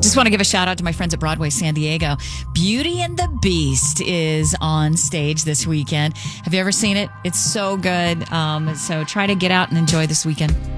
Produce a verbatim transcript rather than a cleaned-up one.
Just want to give a shout out to my friends at Broadway San Diego. Beauty and the Beast is on stage this weekend. Have you ever seen it? It's so good. Um, so try to get out and enjoy this weekend.